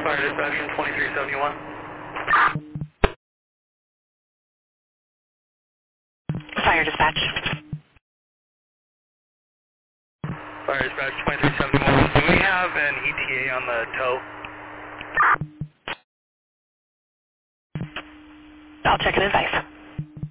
Fire dispatch 2371. Fire dispatch. Fire dispatch 2371. Do we have an ETA on the tow? I'll check an advice.